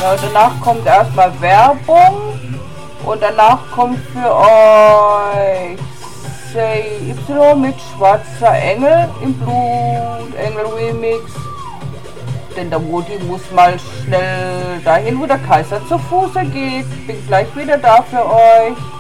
Ja, danach kommt erstmal Werbung und danach kommt für euch Say Y mit Schwarzer Engel im Blut, Engel Remix. Denn der Modi muss mal schnell dahin, wo der Kaiser zu Fuße geht. Bin gleich wieder da für euch.